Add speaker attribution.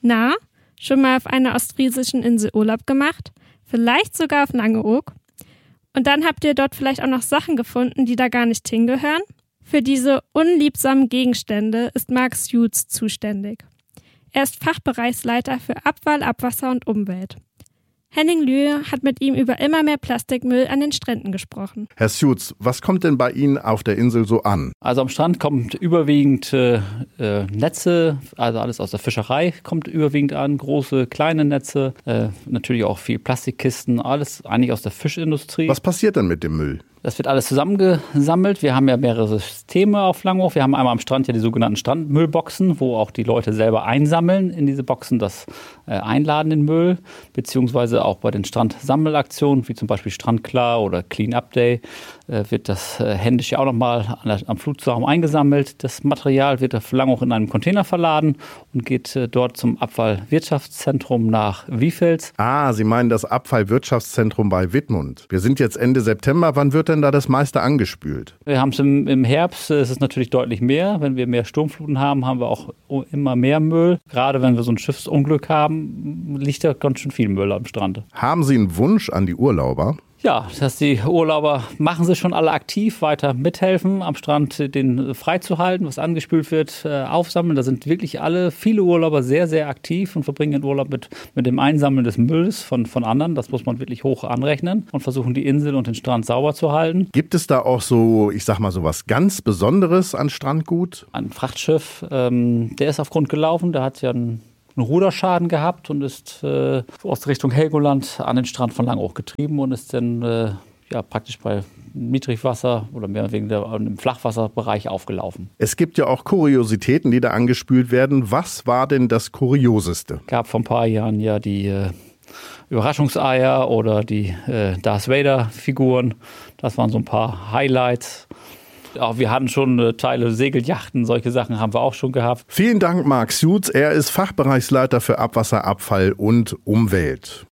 Speaker 1: Na, schon mal auf einer ostfriesischen Insel Urlaub gemacht? Vielleicht sogar auf Langeoog? Und dann habt ihr dort vielleicht auch noch Sachen gefunden, die da gar nicht hingehören? Für diese unliebsamen Gegenstände ist Mark Suits zuständig. Er ist Fachbereichsleiter für Abfall, Abwasser und Umwelt. Henning Lühe hat mit ihm über immer mehr Plastikmüll an den Stränden gesprochen.
Speaker 2: Herr Suits, was kommt denn bei Ihnen auf der Insel so an?
Speaker 3: Also am Strand kommt überwiegend Netze, also alles aus der Fischerei kommt überwiegend an, große, kleine Netze, natürlich auch viel Plastikkisten, alles eigentlich aus der Fischindustrie.
Speaker 2: Was passiert denn mit dem Müll?
Speaker 3: Das wird alles zusammengesammelt. Wir haben ja mehrere Systeme auf Langeoog. Wir haben einmal am Strand ja die sogenannten Strandmüllboxen, wo auch die Leute selber einsammeln in diese Boxen, das einladen den Müll, beziehungsweise auch bei den Strandsammelaktionen, wie zum Beispiel Strandklar oder Clean Up Day, wird das händisch ja auch nochmal am Flutsaum eingesammelt. Das Material wird auf Langeoog in einem Container verladen und geht dort zum Abfallwirtschaftszentrum nach Wiefels.
Speaker 2: Ah, Sie meinen das Abfallwirtschaftszentrum bei Wittmund. Wir sind jetzt Ende September. Wann wird denn da das meiste angespült?
Speaker 3: Wir haben es im Herbst, ist es natürlich deutlich mehr. Wenn wir mehr Sturmfluten haben, haben wir auch immer mehr Müll. Gerade wenn wir so ein Schiffsunglück haben, liegt da ganz schön viel Müll am Strand.
Speaker 2: Haben Sie einen Wunsch an die Urlauber?
Speaker 3: Ja, dass die Urlauber machen sich schon alle aktiv, weiter mithelfen, am Strand den freizuhalten, was angespült wird, aufsammeln. Da sind wirklich viele Urlauber sehr, sehr aktiv und verbringen den Urlaub mit dem Einsammeln des Mülls von anderen. Das muss man wirklich hoch anrechnen und versuchen, die Insel und den Strand sauber zu halten.
Speaker 2: Gibt es da auch so, ich sag mal, so was ganz Besonderes an Strandgut?
Speaker 3: Ein Frachtschiff, der ist auf Grund gelaufen, der hat ja einen Ruderschaden gehabt und ist aus Richtung Helgoland an den Strand von Langeoog getrieben und ist dann praktisch bei Niedrigwasser oder mehr wegen im Flachwasserbereich aufgelaufen.
Speaker 2: Es gibt ja auch Kuriositäten, die da angespült werden. Was war denn das Kurioseste?
Speaker 3: Es gab vor ein paar Jahren ja die Überraschungseier oder die Darth Vader-Figuren. Das waren so ein paar Highlights. Auch wir hatten schon Teile Segelyachten, solche Sachen haben wir auch schon gehabt.
Speaker 2: Vielen Dank, Mark Suits. Er ist Fachbereichsleiter für Abwasser, Abfall und Umwelt.